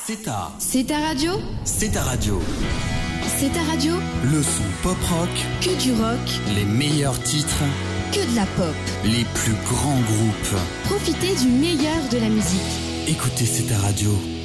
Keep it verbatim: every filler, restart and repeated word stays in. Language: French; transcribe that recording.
C'est ta. C'est ta radio. C'est ta radio. C'est ta radio. Le son pop-rock. Que du rock. Les meilleurs titres. Que de la pop. Les plus grands groupes. Profitez du meilleur de la musique. Écoutez C'est ta radio.